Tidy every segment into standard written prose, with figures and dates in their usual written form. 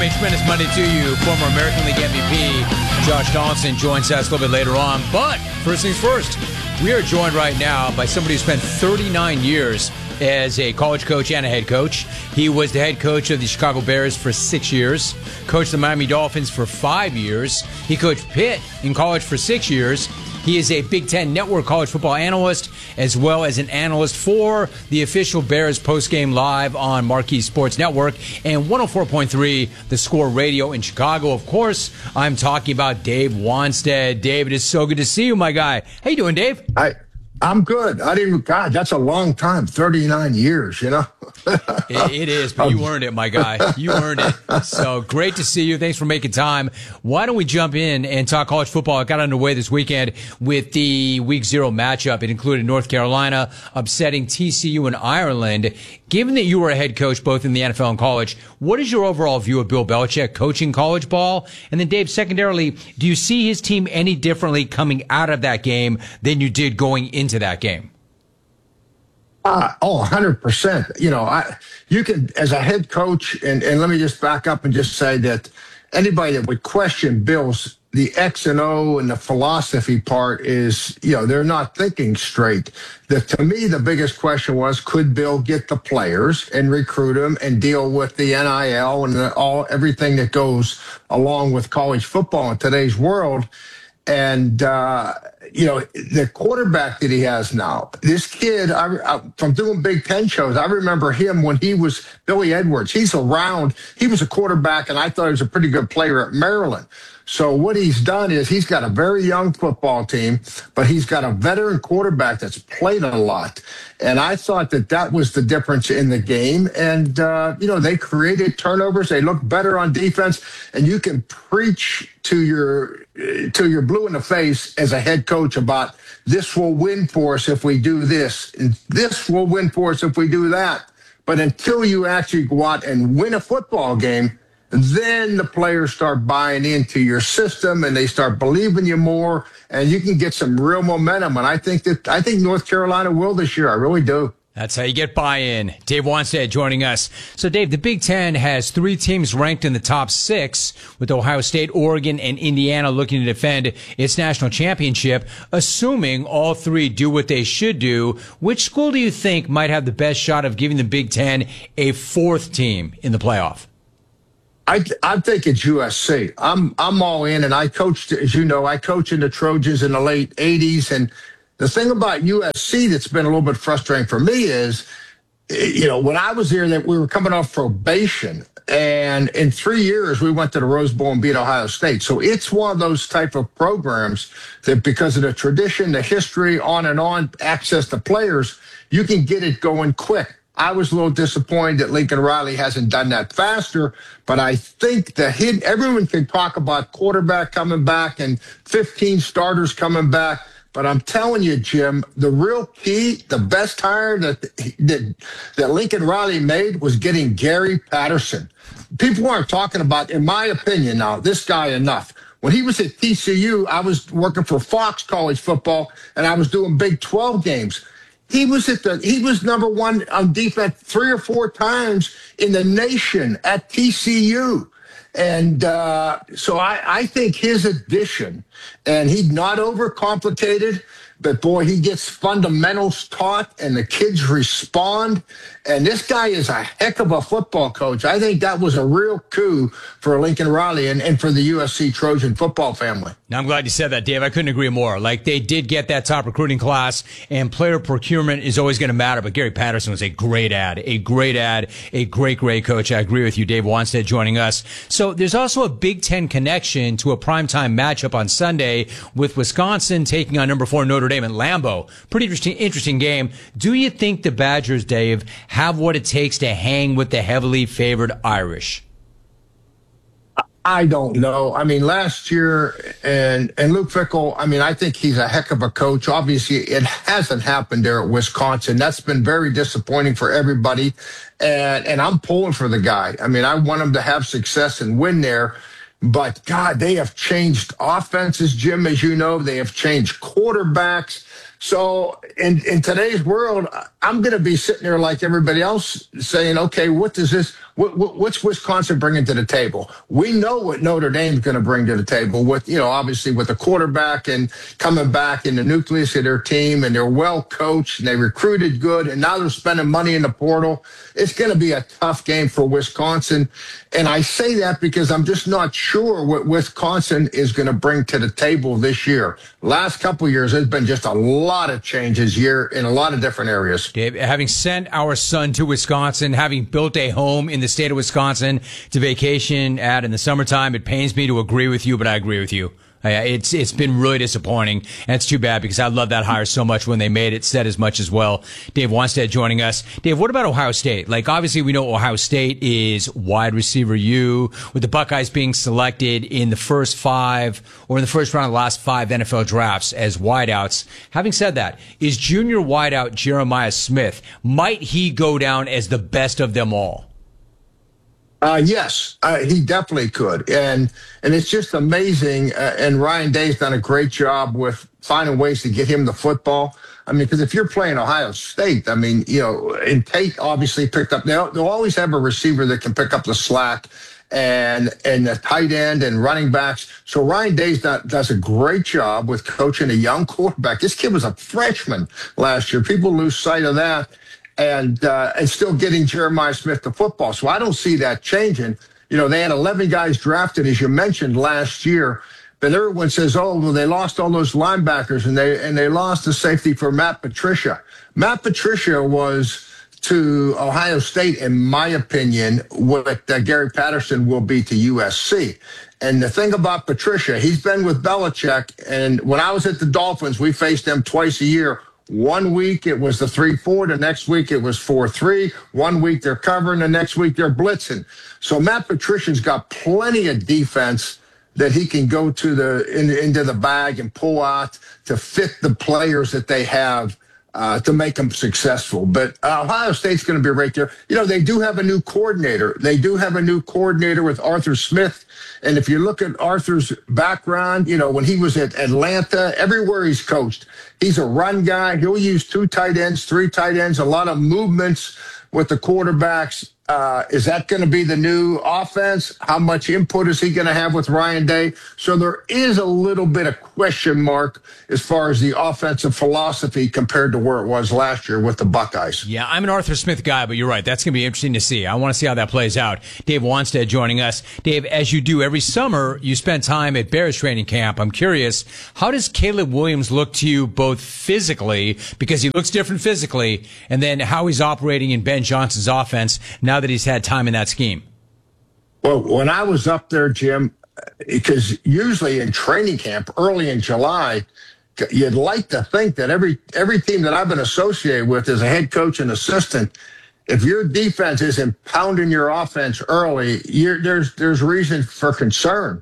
morning. Tremendous Monday to you. Former American League MVP Josh Donaldson joins us a little bit later on. But first things first, we are joined right now by somebody who spent 39 years as a college coach and a head coach. He was the head coach of the Chicago Bears for 6 years, coached the Miami Dolphins for 5 years. He coached Pitt in college for 6 years. He is a Big Ten Network college football analyst, as well as an analyst for the official Bears postgame live on Marquee Sports Network and 104.3 The Score Radio in Chicago. Of course, I'm talking about Dave Wannstedt. Dave, it is so good to see you, my guy. How you doing, Dave? I'm good. God, that's a long time, 39 years, you know? It is, but you earned it, my guy. You earned it. So great to see you. Thanks for making time. Why don't we jump in and talk college football? It got underway this weekend with the Week 0 matchup. It included North Carolina upsetting TCU in Ireland. Given that you were a head coach both in the NFL and college, what is your overall view of Bill Belichick coaching college ball? And then, Dave, secondarily, do you see his team any differently coming out of that game than you did going into that game? 100%. You know, you can, as a head coach, and let me just back up and just say that anybody that would question Bill's, the X and O and the philosophy part is, you know, they're not thinking straight. To me, the biggest question was, could Bill get the players and recruit them and deal with the NIL and everything that goes along with college football in today's world? And, you know, the quarterback that he has now, this kid, from doing Big Ten shows, I remember him when he was Billy Edwards. He was a quarterback, and I thought he was a pretty good player at Maryland. So what he's done is he's got a very young football team, but he's got a veteran quarterback that's played a lot. And I thought that was the difference in the game. And, you know, they created turnovers. They look better on defense. And you can preach to your blue in the face as a head coach about this will win for us if we do this, and this will win for us if we do that. But until you actually go out and win a football game, then the players start buying into your system and they start believing you more, and you can get some real momentum. And I think North Carolina will this year. I really do. That's how you get buy-in. Dave Wannstedt joining us. So, Dave, the Big Ten has 3 teams ranked in the top 6, with Ohio State, Oregon, and Indiana looking to defend its national championship. Assuming all 3 do what they should do, which school do you think might have the best shot of giving the Big Ten a 4th team in the playoff? I think it's USC. I'm all in, and I coached, as you know, I coached in the Trojans in the late 80s, and the thing about USC that's been a little bit frustrating for me is, you know, when I was there, that we were coming off probation, and in 3 years we went to the Rose Bowl and beat Ohio State. So it's one of those type of programs that, because of the tradition, the history, on and on, access to players, you can get it going quick. I was a little disappointed that Lincoln Riley hasn't done that faster, but I think everyone can talk about quarterback coming back and 15 starters coming back. But I'm telling you, Jim, the real key, the best hire that Lincoln Riley made was getting Gary Patterson. People aren't talking about, in my opinion now, this guy enough. When he was at TCU, I was working for Fox College Football, and I was doing Big 12 games. He was number 1 on defense 3 or 4 times in the nation at TCU. And so I think his addition, and he's not overcomplicated, but boy, he gets fundamentals taught and the kids respond. And this guy is a heck of a football coach. I think that was a real coup for Lincoln Riley and for the USC Trojan football family. Now, I'm glad you said that, Dave. I couldn't agree more. Like, they did get that top recruiting class, and player procurement is always going to matter. But Gary Patterson was a great great coach. I agree with you, Dave Wannstedt joining us. So there's also a Big Ten connection to a primetime matchup on Sunday with Wisconsin taking on number 4 Notre Dame at Lambeau. Pretty interesting game. Do you think the Badgers, Dave, have what it takes to hang with the heavily favored Irish? I don't know. I mean, last year, and Luke Fickell, I mean, I think he's a heck of a coach. Obviously, it hasn't happened there at Wisconsin. That's been very disappointing for everybody. And I'm pulling for the guy. I mean, I want him to have success and win there. But, God, they have changed offenses, Jim, as you know. They have changed quarterbacks. So in today's world, I'm going to be sitting there like everybody else saying, okay, what does this What's Wisconsin bringing to the table? We know what Notre Dame's going to bring to the table with, obviously with the quarterback and coming back in the nucleus of their team, and they're well coached and they recruited good, and now they're spending money in the portal. It's going to be a tough game for Wisconsin. And I say that because I'm just not sure what Wisconsin is going to bring to the table this year. Last couple of years, there's been just a lot of changes here in a lot of different areas. Dave, having sent our son to Wisconsin, having built a home in the state of Wisconsin to vacation at in the summertime, it pains me to agree with you, but I agree with you. It's been really disappointing, and it's too bad because I love that hire so much when they made it, said as much as well. Dave Wannstedt joining us. Dave, what about Ohio State? Like, obviously we know Ohio State is wide receiver U, with the Buckeyes being selected in the first 5 or in the first round of the last 5 NFL drafts as wideouts. Having said that, is junior wideout Jeremiah Smith, might he go down as the best of them all? Yes, he definitely could. And it's just amazing. And Ryan Day's done a great job with finding ways to get him the football. I mean, because if you're playing Ohio State, I mean, and Tate obviously picked up, they'll always have a receiver that can pick up the slack and the tight end and running backs. So Ryan Day does a great job with coaching a young quarterback. This kid was a freshman last year. People lose sight of that. And still getting Jeremiah Smith the football. So I don't see that changing. They had 11 guys drafted, as you mentioned, last year. But everyone says, oh, well, they lost all those linebackers and they lost the safety for Matt Patricia. Matt Patricia was to Ohio State, in my opinion, what Gary Patterson will be to USC. And the thing about Patricia, he's been with Belichick. And when I was at the Dolphins, we faced them twice a year. One week it was the 3-4. The next week it was 4-3. One week they're covering. The next week they're blitzing. So Matt Patricia's got plenty of defense that he can go to into the bag and pull out to fit the players that they have to make them successful. But Ohio State's going to be right there. They do have a new coordinator. They do have a new coordinator with Arthur Smith. And if you look at Arthur's background, when he was at Atlanta, everywhere he's coached, he's a run guy. He'll use 2 tight ends, 3 tight ends, a lot of movements with the quarterbacks. Is that going to be the new offense? How much input is he going to have with Ryan Day? So there is a little bit of question mark as far as the offensive philosophy compared to where it was last year with the Buckeyes. Yeah, I'm an Arthur Smith guy, but you're right. That's going to be interesting to see. I want to see how that plays out. Dave Wannstedt joining us. Dave, as you do every summer, you spend time at Bears training camp. I'm curious, how does Caleb Williams look to you both physically, because he looks different physically, and then how he's operating in Ben Johnson's offense now that he's had time in that scheme? Well, when I was up there, Jim, because usually in training camp early in July, you'd like to think that every team that I've been associated with as a head coach and assistant, if your defense isn't pounding your offense early, there's reason for concern.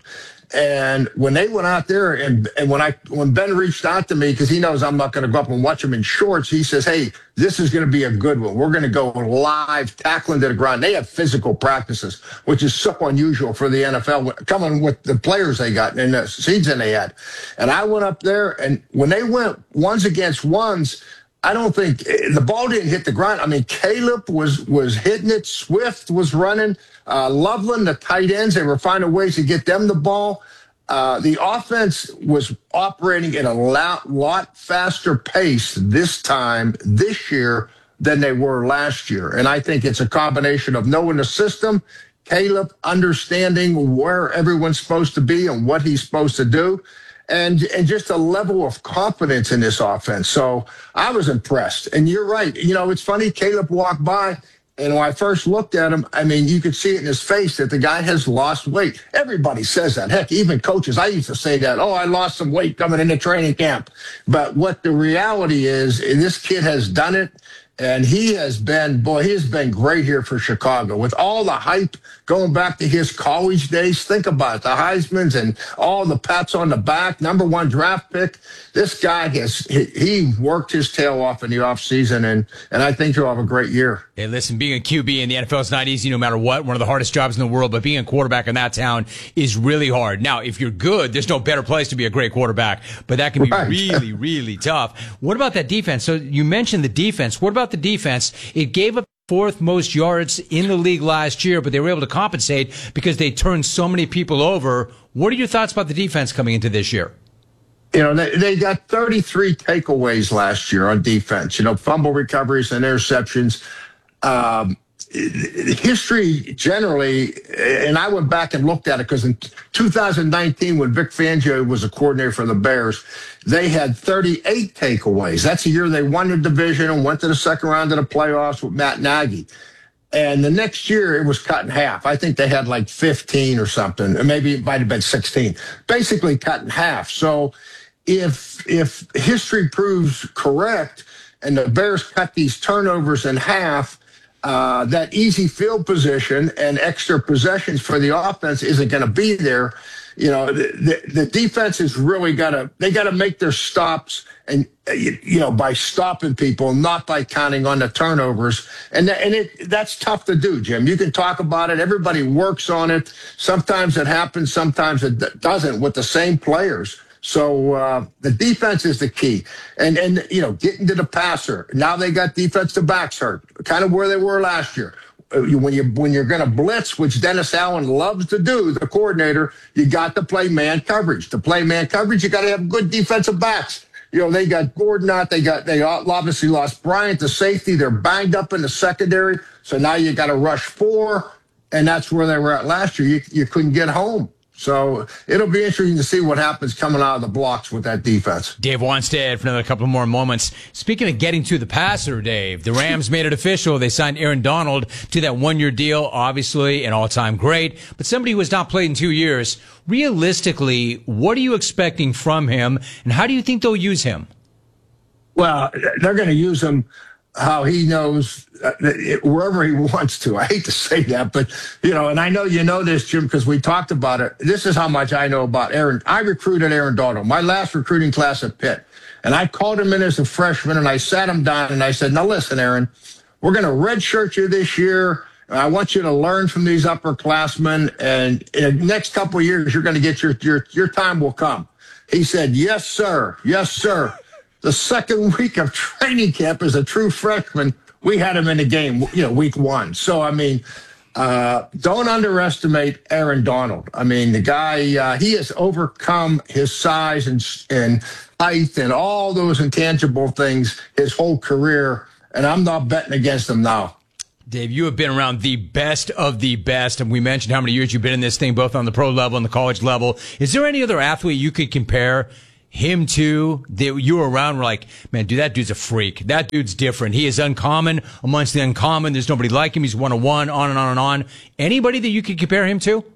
And when they went out there, and when Ben reached out to me, because he knows I'm not going to go up and watch him in shorts, he says, hey, this is going to be a good one. We're going to go live, tackling to the ground. They have physical practices, which is so unusual for the NFL, coming with the players they got and the season they had. And I went up there, and when they went ones against ones, I don't think the ball didn't hit the ground. I mean, Caleb was hitting it. Swift was running. Loveland, the tight ends, they were finding ways to get them the ball. The offense was operating at a lot faster pace this year than they were last year. And I think it's a combination of knowing the system, Caleb understanding where everyone's supposed to be and what he's supposed to do, and just a level of confidence in this offense. So I was impressed. And you're right. It's funny, Caleb walked by, and when I first looked at him, I mean, you could see it in his face that the guy has lost weight. Everybody says that. Heck, even coaches. I used to say that. Oh, I lost some weight coming into training camp. But what the reality is, this kid has done it. And he has been great here for Chicago. With all the hype going back to his college days, think about it, the Heismans and all the pats on the back, #1 draft pick. This guy he worked his tail off in the offseason, and I think he'll have a great year. Hey, listen, being a QB in the NFL is not easy no matter what. One of the hardest jobs in the world, but being a quarterback in that town is really hard. Now, if you're good, there's no better place to be a great quarterback, but that can be really, really tough. What about that defense? So you mentioned the defense. What about the defense? It gave up fourth most yards in the league last year, but they were able to compensate because they turned so many people over. What are your thoughts about the defense coming into this year? They got 33 takeaways last year on defense, fumble recoveries and interceptions. History generally, and I went back and looked at it because in 2019, when Vic Fangio was a coordinator for the Bears, they had 38 takeaways. That's the year they won the division and went to the second round of the playoffs with Matt Nagy. And the next year, it was cut in half. I think they had like 15 or something, or maybe it might have been 16. Basically cut in half. So if history proves correct and the Bears cut these turnovers in half, that easy field position and extra possessions for the offense isn't going to be there. The defense has really got to make their stops and, by stopping people, not by counting on the turnovers. And that's tough to do, Jim. You can talk about it. Everybody works on it. Sometimes it happens. Sometimes it doesn't with the same players. So the defense is the key. And getting to the passer. Now they got defensive backs hurt, kind of where they were last year. When you're going to blitz, which Dennis Allen loves to do, the coordinator, you got to play man coverage. To play man coverage, you got to have good defensive backs. They got Gordon out. They obviously lost Bryant to safety. They're banged up in the secondary. So now you got to rush 4, and that's where they were at last year. You couldn't get home. So it'll be interesting to see what happens coming out of the blocks with that defense. Dave Wanstead for another couple more moments. Speaking of getting to the passer, Dave, the Rams made it official. They signed Aaron Donald to that 1-year deal, obviously an all-time great, but somebody who has not played in 2 years. Realistically, what are you expecting from him, and how do you think they'll use him? Well, they're going to use him how he knows, wherever he wants to. I hate to say that, but, and I know you know this, Jim, because we talked about it. This is how much I know about Aaron. I recruited Aaron Donald, my last recruiting class at Pitt. And I called him in as a freshman, and I sat him down, and I said, now listen, Aaron, we're going to redshirt you this year. I want you to learn from these upperclassmen, and in the next couple of years, you're going to get your time will come. He said, yes, sir. Yes, sir. The second week of training camp as a true freshman, we had him in the game, week 1. So, don't underestimate Aaron Donald. The guy, he has overcome his size and height and all those intangible things his whole career, and I'm not betting against him now. Dave, you have been around the best of the best, and we mentioned how many years you've been in this thing, both on the pro level and the college level. Is there any other athlete you could compare him to that you were around were like, man, dude, that dude's a freak. That dude's different. He is uncommon amongst the uncommon. There's nobody like him. He's one-on-one, on and on and on. Anybody that you could compare him to?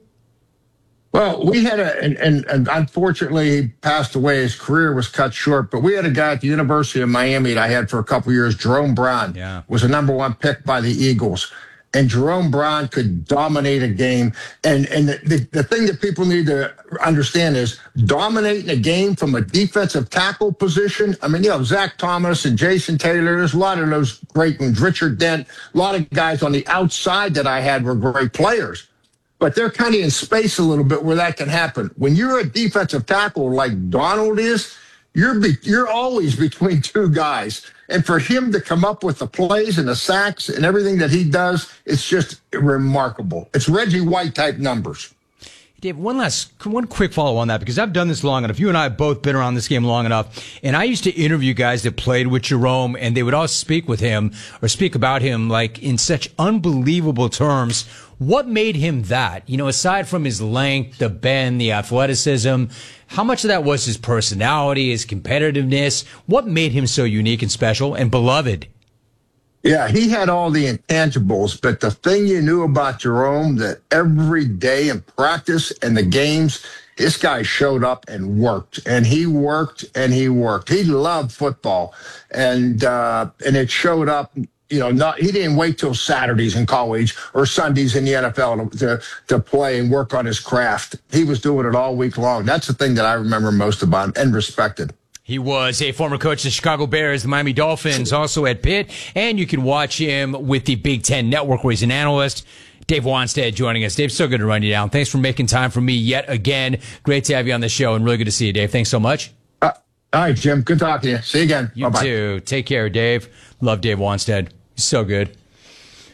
Well, we had and unfortunately he passed away. His career was cut short, but we had a guy at the University of Miami that I had for a couple of years, Jerome Brown. Yeah. Was a number 1 pick by the Eagles. And Jerome Brown could dominate a game. And the thing that people need to understand is dominating a game from a defensive tackle position. Zach Thomas and Jason Taylor, there's a lot of those great ones. Richard Dent, a lot of guys on the outside that I had were great players. But they're kind of in space a little bit where that can happen. When you're a defensive tackle like Donald is, you're always between 2 guys. And for him to come up with the plays and the sacks and everything that he does, it's just remarkable. It's Reggie White type numbers. Dave, one quick follow on that, because I've done this long enough. You and I have both been around this game long enough. And I used to interview guys that played with Jerome, and they would all speak with him or speak about him like in such unbelievable terms. What made him that? Aside from his length, the bend, the athleticism, how much of that was his personality, his competitiveness? What made him so unique and special and beloved? Yeah, he had all the intangibles, but the thing you knew about Jerome, that every day in practice and the games, this guy showed up and worked, and he worked and he worked. He loved football, and it showed up. He didn't wait till Saturdays in college or Sundays in the NFL to play and work on his craft. He was doing it all week long. That's the thing that I remember most about him and respected. He was a former coach of the Chicago Bears, the Miami Dolphins, also at Pitt, and you can watch him with the Big Ten Network where he's an analyst. Dave Wanstead joining us. Dave, so good to run you down. Thanks for making time for me yet again. Great to have you on the show and really good to see you, Dave. Thanks so much. All right, Jim. Good talking to you. See you again. You Bye-bye. too. Take care, Dave. Love Dave Wanstead. He's so good.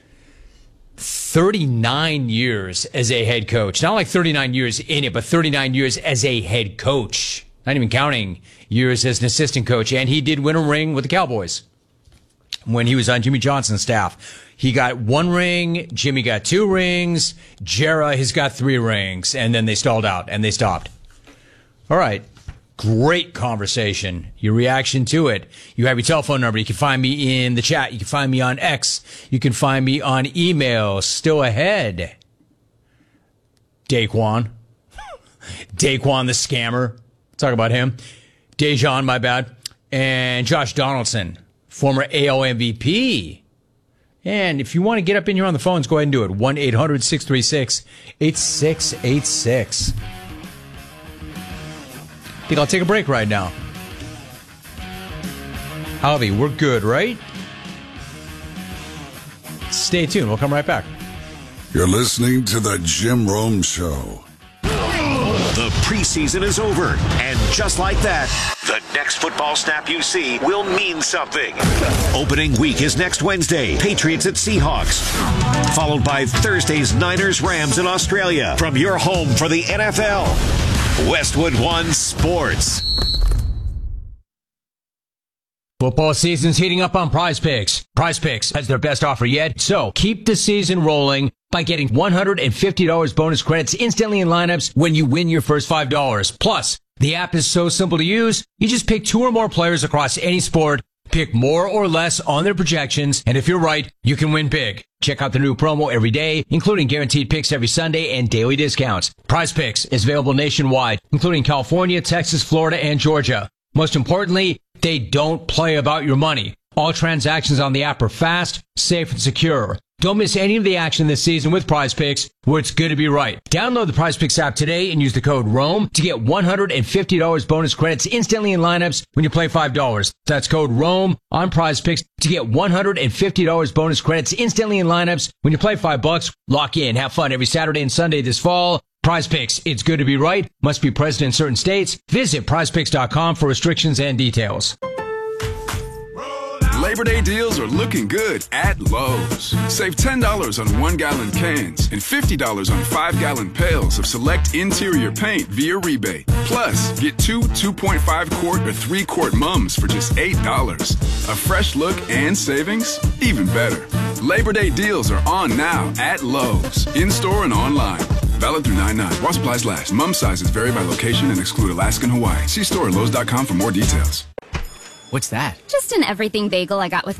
39 years as a head coach. Not like 39 years in it, but 39 years as a head coach. Not even counting years as an assistant coach. And he did win a ring with the Cowboys when he was on Jimmy Johnson's staff. He got 1 ring. Jimmy got 2 rings. Jera has got 3 rings. And then they stalled out and they stopped. All right. Great conversation. Your reaction to it. You have your telephone number. You can find me in the chat. You can find me on X. You can find me on email. Still ahead. Daquan. Daquan the scammer. Talk about him. Dejan, my bad. And Josh Donaldson, former AL MVP. And if you want to get up in here on the phones, go ahead and do it. 1-800-636-8686. I think I'll take a break right now. Javi, we're good, right? Stay tuned. We'll come right back. You're listening to The Jim Rome Show. The preseason is over, and just like that, the next football snap you see will mean something. Opening week is next Wednesday, Patriots at Seahawks, followed by Thursday's Niners-Rams in Australia. From your home for the NFL, Westwood One Sports. Football season's heating up on Prize Picks. Prize Picks has their best offer yet, so keep the season rolling by getting $150 bonus credits instantly in lineups when you win your first $5. Plus, the app is so simple to use, you just pick 2 or more players across any sport, pick more or less on their projections, and if you're right, you can win big. Check out the new promo every day, including guaranteed picks every Sunday and daily discounts. Prize Picks is available nationwide, including California, Texas, Florida, and Georgia. Most importantly, they don't play about your money. All transactions on the app are fast, safe, and secure. Don't miss any of the action this season with Prize Picks, where it's good to be right. Download the Prize Picks app today and use the code ROME to get $150 bonus credits instantly in lineups when you play $5. That's code ROME on Prize Picks to get $150 bonus credits instantly in lineups when you play $5. Lock in. Have fun every Saturday and Sunday this fall. Prize Picks. It's good to be right. Must be present in certain states. Visit prizepicks.com for restrictions and details. Labor Day deals are looking good at Lowe's. Save $10 on 1-gallon cans and $50 on 5-gallon pails of select interior paint via rebate. Plus, get 2 2.5-quart or 3-quart mums for just $8. A fresh look and savings? Even better. Labor Day deals are on now at Lowe's, in-store and online. Valid through 9/9. While supplies last. Mum sizes vary by location and exclude Alaska and Hawaii. See store at Lowes.com for more details. What's that? Just an everything bagel I got with